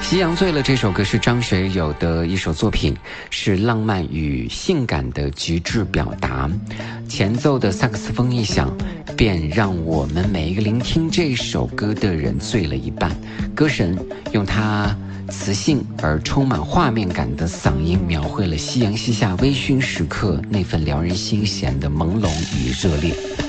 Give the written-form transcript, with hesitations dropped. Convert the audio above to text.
夕阳醉了这首歌是张学友的一首作品，是浪漫与性感的极致表达。前奏的萨克斯风一响，便让我们每一个聆听这首歌的人醉了一半。歌神用他磁性而充满画面感的嗓音，描绘了夕阳西下微醺时刻那份撩人心弦的朦胧与热烈。